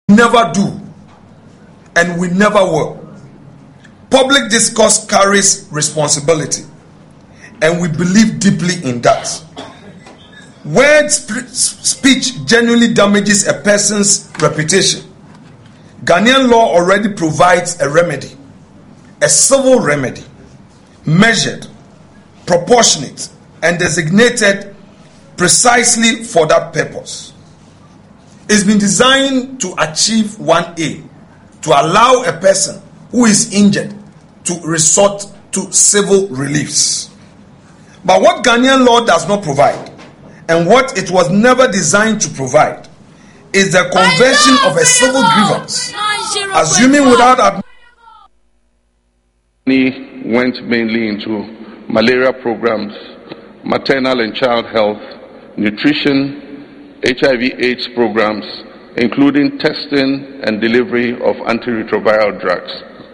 never do, and we never will. Public discourse carries responsibility, and we believe deeply in that. Word speech genuinely damages a person's reputation. Ghanaian law already provides a remedy, a civil remedy, measured, proportionate, and designated precisely for that purpose. It's been designed to achieve one aim: to allow a person who is injured to resort to civil reliefs. But what Ghanaian law does not provide, and what it was never designed to provide, is the conversion of a civil grievance, assuming without went mainly into malaria programs, maternal and child health, nutrition, HIV/AIDS programs, including testing and delivery of antiretroviral drugs.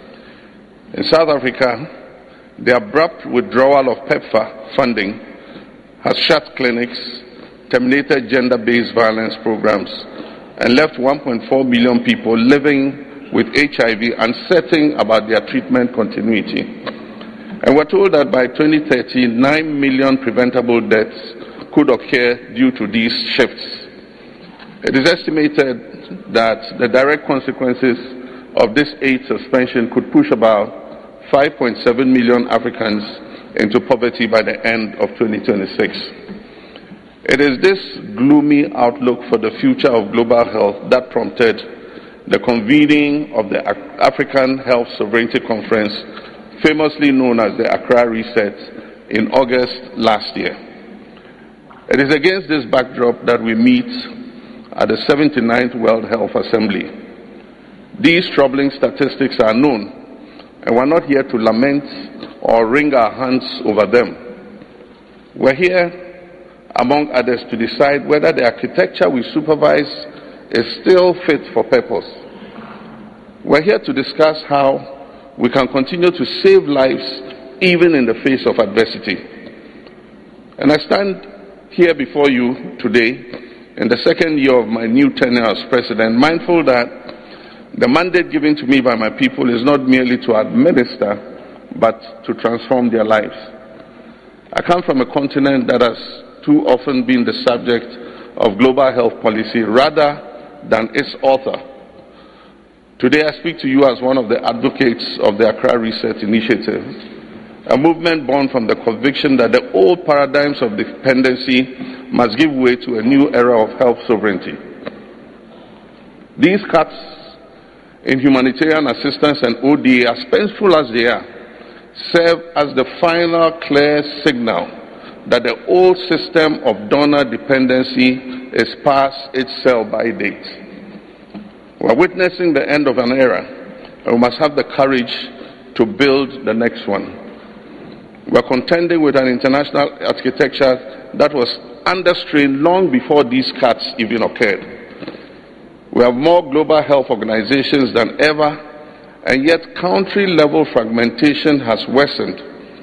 In South Africa, the abrupt withdrawal of PEPFAR funding has shut clinics, terminated gender-based violence programs, and left 1.4 million people living with HIV uncertain about their treatment continuity. And we're told that by 2030, 9 million preventable deaths could occur due to these shifts. It is estimated that the direct consequences of this aid suspension could push about 5.7 million Africans into poverty by the end of 2026. It is this gloomy outlook for the future of global health that prompted the convening of the African Health Sovereignty Conference, famously known as the Accra Reset, in August last year. It is against this backdrop that we meet at the 79th World Health Assembly. These troubling statistics are known, and we're not here to lament or wring our hands over them. We're here, among others, to decide whether the architecture we supervise is still fit for purpose. We're here to discuss how we can continue to save lives even in the face of adversity. And I stand here before you today in the second year of my new tenure as president, mindful that the mandate given to me by my people is not merely to administer, but to transform their lives. I come from a continent that has too often been the subject of global health policy rather than its author. Today I speak to you as one of the advocates of the Accra Reset Initiative, a movement born from the conviction that the old paradigms of dependency must give way to a new era of health sovereignty. These cuts in humanitarian assistance and ODA, as painful as they are, serve as the final clear signal that the old system of donor dependency is past its sell-by date. We're witnessing the end of an era, and we must have the courage to build the next one. We're contending with an international architecture that was under strain long before these cuts even occurred. We have more global health organizations than ever, and yet country-level fragmentation has worsened.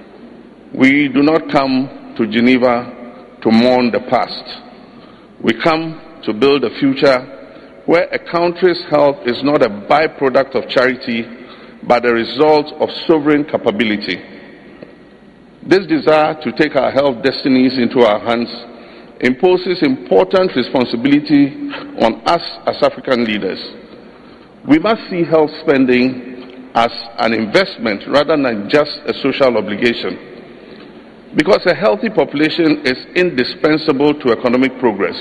We do not come to Geneva to mourn the past. We come to build a future where a country's health is not a byproduct of charity, but a result of sovereign capability. This desire to take our health destinies into our hands imposes important responsibility on us as African leaders. We must see health spending as an investment rather than just a social obligation, because a healthy population is indispensable to economic progress.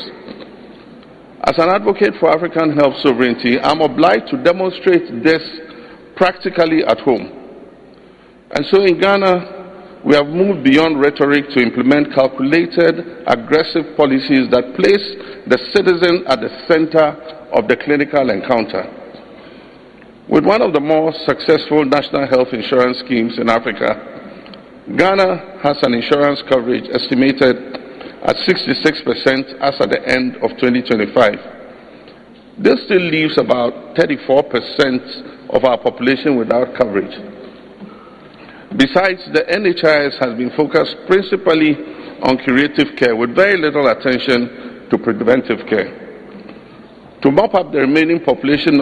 As an advocate for African health sovereignty, I'm obliged to demonstrate this practically at home. And so in Ghana, we have moved beyond rhetoric to implement calculated, aggressive policies that place the citizen at the center of the clinical encounter. With one of the more successful national health insurance schemes in Africa, Ghana has an insurance coverage estimated at 66% as at the end of 2025. This still leaves about 34% of our population without coverage. Besides, the NHIS has been focused principally on curative care with very little attention to preventive care. To mop up the remaining population